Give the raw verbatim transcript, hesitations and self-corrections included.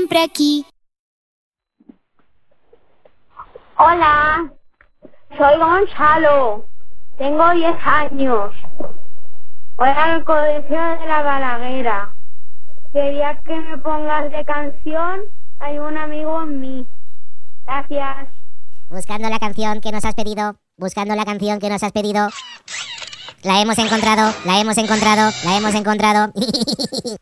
siempre aquí. Hola, soy Gonzalo, tengo diez años. Voy al colegio de la Balaguera. Quería que me pongas de canción Hay un amigo en mí. Gracias. Buscando la canción que nos has pedido, buscando la canción que nos has pedido. La hemos encontrado, la hemos encontrado, la hemos encontrado.